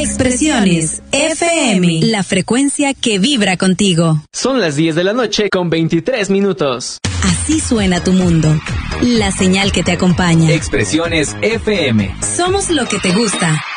Expresiones FM, la frecuencia que vibra contigo. Son las 10 de la noche con 23 minutos. Así suena tu mundo. La señal que te acompaña. Expresiones FM. Somos lo que te gusta.